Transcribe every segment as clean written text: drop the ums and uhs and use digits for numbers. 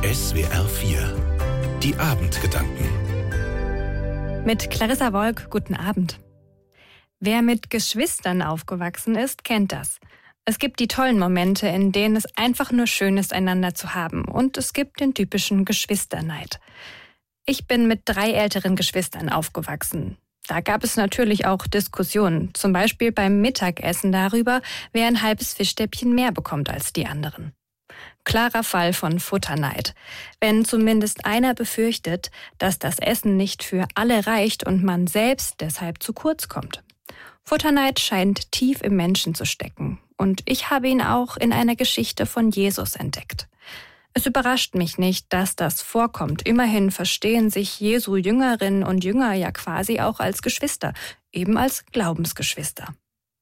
SWR 4. Die Abendgedanken. Mit Clarissa Wolk, guten Abend. Wer mit Geschwistern aufgewachsen ist, kennt das. Es gibt die tollen Momente, in denen es einfach nur schön ist, einander zu haben. Und es gibt den typischen Geschwisterneid. Ich bin mit 3 älteren Geschwistern aufgewachsen. Da gab es natürlich auch Diskussionen, zum Beispiel beim Mittagessen darüber, wer ein halbes Fischstäbchen mehr bekommt als die anderen. Klarer Fall von Futterneid. Wenn zumindest einer befürchtet, dass das Essen nicht für alle reicht und man selbst deshalb zu kurz kommt. Futterneid scheint tief im Menschen zu stecken. Und ich habe ihn auch in einer Geschichte von Jesus entdeckt. Es überrascht mich nicht, dass das vorkommt. Immerhin verstehen sich Jesu Jüngerinnen und Jünger ja quasi auch als Geschwister, eben als Glaubensgeschwister.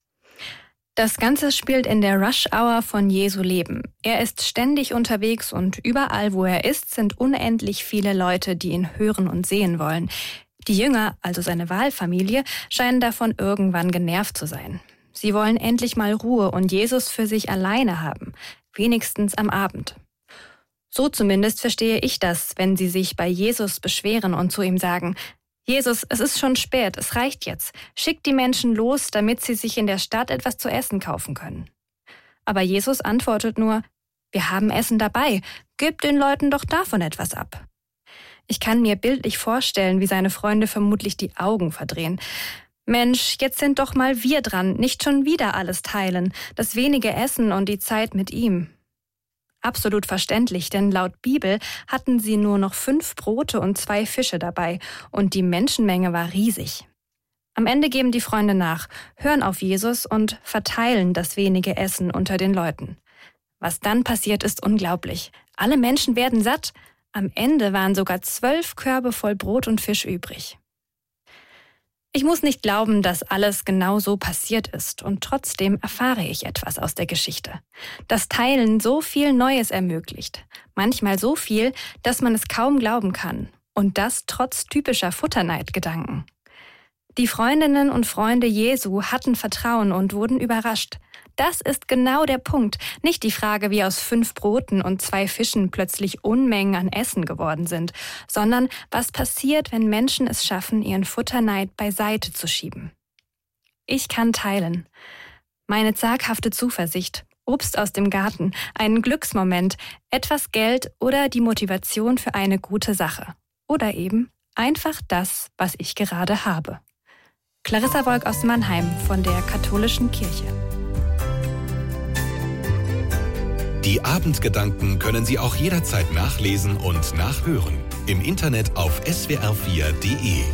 Das Ganze spielt in der Rush-Hour von Jesu Leben. Er ist ständig unterwegs und überall, wo er ist, sind unendlich viele Leute, die ihn hören und sehen wollen. Die Jünger, also seine Wahlfamilie, scheinen davon irgendwann genervt zu sein. Sie wollen endlich mal Ruhe und Jesus für sich alleine haben, wenigstens am Abend. So zumindest verstehe ich das, wenn sie sich bei Jesus beschweren und zu ihm sagen: Jesus, es ist schon spät, es reicht jetzt. Schickt die Menschen los, damit sie sich in der Stadt etwas zu essen kaufen können. Aber Jesus antwortet nur: Wir haben Essen dabei, gebt den Leuten doch davon etwas ab. Ich kann mir bildlich vorstellen, wie seine Freunde vermutlich die Augen verdrehen. Mensch, jetzt sind doch mal wir dran, nicht schon wieder alles teilen, das wenige Essen und die Zeit mit ihm. Absolut verständlich, denn laut Bibel hatten sie nur noch 5 Brote und 2 Fische dabei und die Menschenmenge war riesig. Am Ende geben die Freunde nach, hören auf Jesus und verteilen das wenige Essen unter den Leuten. Was dann passiert, ist unglaublich. Alle Menschen werden satt. Am Ende waren sogar 12 Körbe voll Brot und Fisch übrig. Ich muss nicht glauben, dass alles genau so passiert ist und trotzdem erfahre ich etwas aus der Geschichte. Das Teilen so viel Neues ermöglicht. Manchmal so viel, dass man es kaum glauben kann. Und das trotz typischer Futterneidgedanken. Die Freundinnen und Freunde Jesu hatten Vertrauen und wurden überrascht. Das ist genau der Punkt. Nicht die Frage, wie aus 5 Broten und 2 Fischen plötzlich Unmengen an Essen geworden sind, sondern was passiert, wenn Menschen es schaffen, ihren Futterneid beiseite zu schieben. Ich kann teilen. Meine zaghafte Zuversicht, Obst aus dem Garten, einen Glücksmoment, etwas Geld oder die Motivation für eine gute Sache. Oder eben einfach das, was ich gerade habe. Clarissa Wolk aus Mannheim von der Katholischen Kirche. Die Abendgedanken können Sie auch jederzeit nachlesen und nachhören. Im Internet auf swr4.de.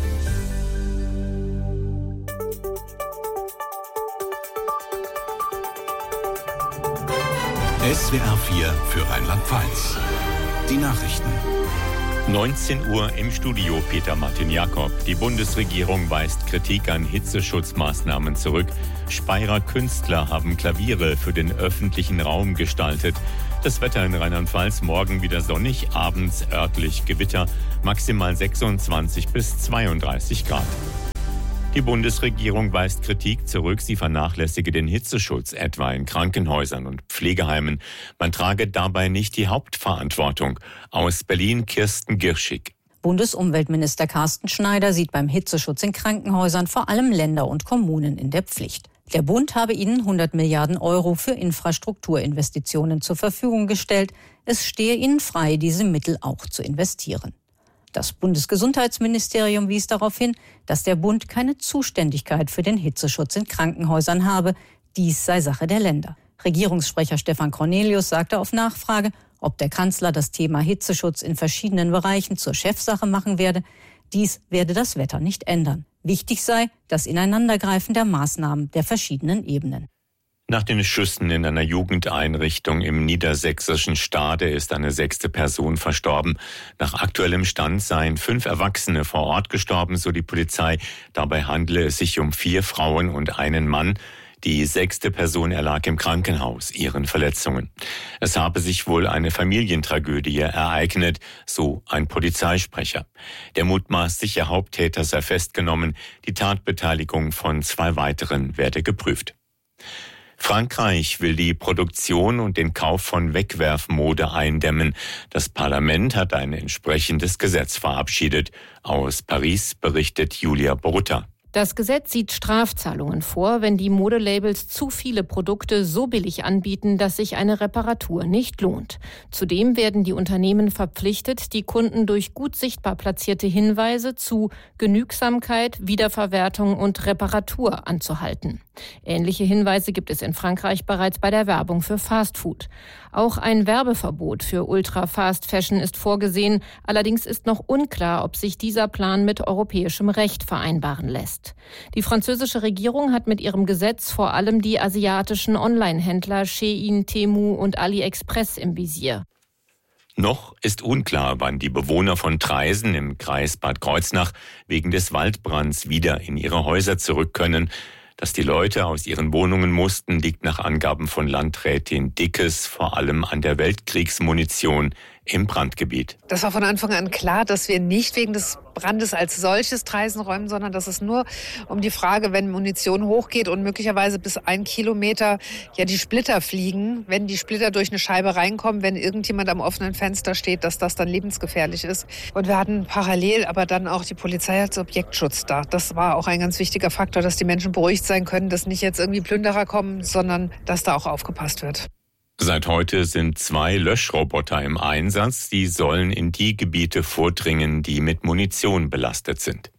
SWR 4 für Rheinland-Pfalz. Die Nachrichten. 19 Uhr im Studio Peter Martin Jakob. Die Bundesregierung weist Kritik an Hitzeschutzmaßnahmen zurück. Speyerer Künstler haben Klaviere für den öffentlichen Raum gestaltet. Das Wetter in Rheinland-Pfalz: morgen wieder sonnig, abends örtlich Gewitter, maximal 26 bis 32 Grad. Die Bundesregierung weist Kritik zurück, sie vernachlässige den Hitzeschutz, etwa in Krankenhäusern und Pflegeheimen. Man trage dabei nicht die Hauptverantwortung. Aus Berlin Kirsten Girschig. Bundesumweltminister Carsten Schneider sieht beim Hitzeschutz in Krankenhäusern vor allem Länder und Kommunen in der Pflicht. Der Bund habe ihnen 100 Milliarden Euro für Infrastrukturinvestitionen zur Verfügung gestellt. Es stehe ihnen frei, diese Mittel auch zu investieren. Das Bundesgesundheitsministerium wies darauf hin, dass der Bund keine Zuständigkeit für den Hitzeschutz in Krankenhäusern habe. Dies sei Sache der Länder. Regierungssprecher Stefan Cornelius sagte auf Nachfrage, ob der Kanzler das Thema Hitzeschutz in verschiedenen Bereichen zur Chefsache machen werde. Dies werde das Wetter nicht ändern. Wichtig sei das Ineinandergreifen der Maßnahmen der verschiedenen Ebenen. Nach den Schüssen in einer Jugendeinrichtung im niedersächsischen Stade ist eine 6. Person verstorben. Nach aktuellem Stand seien 5 Erwachsene vor Ort gestorben, so die Polizei. Dabei handele es sich um 4 Frauen und einen Mann. Die 6. Person erlag im Krankenhaus ihren Verletzungen. Es habe sich wohl eine Familientragödie ereignet, so ein Polizeisprecher. Der mutmaßliche Haupttäter sei festgenommen. Die Tatbeteiligung von 2 weiteren werde geprüft. Frankreich will die Produktion und den Kauf von Wegwerfmode eindämmen. Das Parlament hat ein entsprechendes Gesetz verabschiedet. Aus Paris berichtet Julia Borutta. Das Gesetz sieht Strafzahlungen vor, wenn die Modelabels zu viele Produkte so billig anbieten, dass sich eine Reparatur nicht lohnt. Zudem werden die Unternehmen verpflichtet, die Kunden durch gut sichtbar platzierte Hinweise zu Genügsamkeit, Wiederverwertung und Reparatur anzuhalten. Ähnliche Hinweise gibt es in Frankreich bereits bei der Werbung für Fastfood. Auch ein Werbeverbot für Ultra-Fast-Fashion ist vorgesehen. Allerdings ist noch unklar, ob sich dieser Plan mit europäischem Recht vereinbaren lässt. Die französische Regierung hat mit ihrem Gesetz vor allem die asiatischen Online-Händler Shein, Temu und AliExpress im Visier. Noch ist unklar, wann die Bewohner von Traisen im Kreis Bad Kreuznach wegen des Waldbrands wieder in ihre Häuser zurück können. Dass die Leute aus ihren Wohnungen mussten, liegt nach Angaben von Landrätin Dickes vor allem an der Weltkriegsmunition im Brandgebiet. Das war von Anfang an klar, dass wir nicht wegen des Brandes als solches Traisen räumen, sondern dass es nur um die Frage, wenn Munition hochgeht und möglicherweise bis 1 Kilometer die Splitter fliegen, wenn die Splitter durch eine Scheibe reinkommen, wenn irgendjemand am offenen Fenster steht, dass das dann lebensgefährlich ist. Und wir hatten parallel aber dann auch die Polizei als Objektschutz da. Das war auch ein ganz wichtiger Faktor, dass die Menschen beruhigt sein können, dass nicht jetzt irgendwie Plünderer kommen, sondern dass da auch aufgepasst wird. Seit heute sind 2 Löschroboter im Einsatz. Die sollen in die Gebiete vordringen, die mit Munition belastet sind.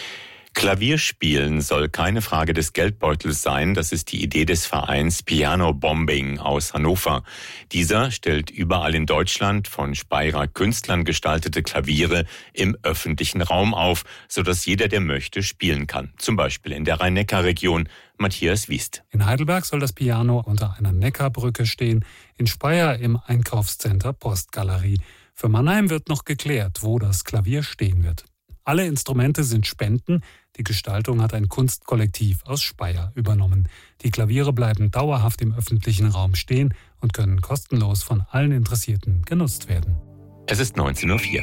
Klavierspielen soll keine Frage des Geldbeutels sein. Das ist die Idee des Vereins Piano Bombing aus Hannover. Dieser stellt überall in Deutschland von Speyerer Künstlern gestaltete Klaviere im öffentlichen Raum auf, sodass jeder, der möchte, spielen kann. Zum Beispiel in der Rhein-Neckar-Region. Matthias Wiest. In Heidelberg soll das Piano unter einer Neckarbrücke stehen, in Speyer im Einkaufscenter Postgalerie. Für Mannheim wird noch geklärt, wo das Klavier stehen wird. Alle Instrumente sind Spenden. Die Gestaltung hat ein Kunstkollektiv aus Speyer übernommen. Die Klaviere bleiben dauerhaft im öffentlichen Raum stehen und können kostenlos von allen Interessierten genutzt werden. Es ist 19:04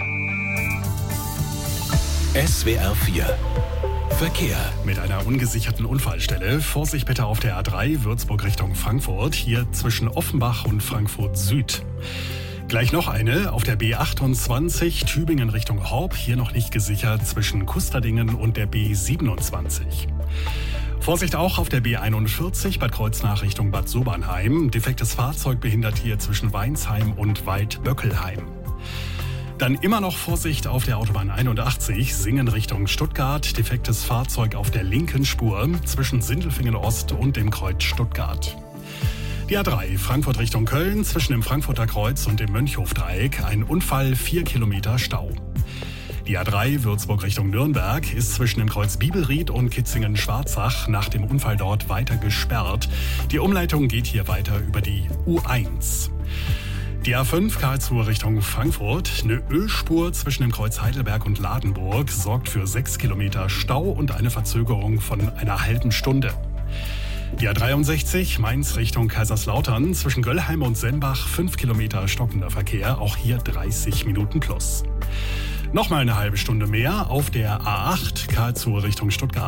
Uhr. SWR 4 Verkehr. Mit einer ungesicherten Unfallstelle. Vorsicht bitte auf der A3 Würzburg Richtung Frankfurt. Hier zwischen Offenbach und Frankfurt Süd. Gleich noch eine auf der B28 Tübingen Richtung Horb. Hier noch nicht gesichert zwischen Kusterdingen und der B27. Vorsicht auch auf der B41 Bad Kreuznach Richtung Bad Sobernheim. Defektes Fahrzeug behindert hier zwischen Weinsheim und Waldböckelheim. Dann immer noch Vorsicht auf der Autobahn 81, Singen Richtung Stuttgart. Defektes Fahrzeug auf der linken Spur zwischen Sindelfingen Ost und dem Kreuz Stuttgart. Die A3 Frankfurt Richtung Köln zwischen dem Frankfurter Kreuz und dem Mönchhofdreieck. Ein Unfall, 4 Kilometer Stau. Die A3 Würzburg Richtung Nürnberg ist zwischen dem Kreuz Bibelried und Kitzingen-Schwarzach nach dem Unfall dort weiter gesperrt. Die Umleitung geht hier weiter über die U1. Die A5 Karlsruhe Richtung Frankfurt. Eine Ölspur zwischen dem Kreuz Heidelberg und Ladenburg sorgt für 6 Kilometer Stau und eine Verzögerung von einer halben Stunde. Die A63 Mainz Richtung Kaiserslautern zwischen Göllheim und Sembach 5 Kilometer stockender Verkehr, auch hier 30 Minuten plus. Nochmal eine halbe Stunde mehr auf der A8 Karlsruhe Richtung Stuttgart.